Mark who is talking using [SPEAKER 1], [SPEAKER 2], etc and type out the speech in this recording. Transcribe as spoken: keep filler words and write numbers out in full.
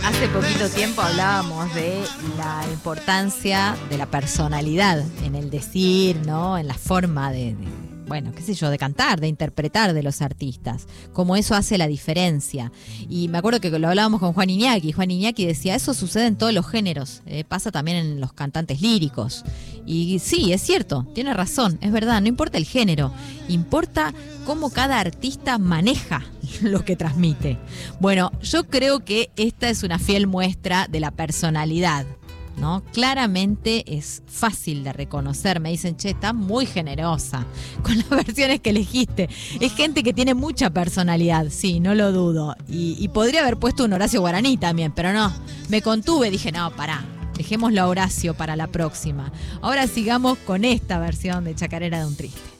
[SPEAKER 1] Hace poquito tiempo hablábamos de la importancia de la personalidad en el decir, ¿no? En la forma de, de, bueno, qué sé yo, de cantar, de interpretar de los artistas. Cómo eso hace la diferencia. Y me acuerdo que lo hablábamos con Juan Iñaki. Juan Iñaki decía, eso sucede en todos los géneros. Eh, pasa también en los cantantes líricos. Y sí, es cierto, tiene razón, es verdad, no importa el género. Importa cómo cada artista maneja lo que transmite. Bueno, yo creo que esta es una fiel muestra de la personalidad, ¿no? Claramente es fácil de reconocer. Me dicen, che, está muy generosa con las versiones que elegiste. Es gente que tiene mucha personalidad, sí, no lo dudo. Y, y podría haber puesto un Horacio Guaraní también, pero no, me contuve, dije, no, pará. Dejémoslo a Horacio para la próxima. Ahora sigamos con esta versión de Chacarera de un Triste.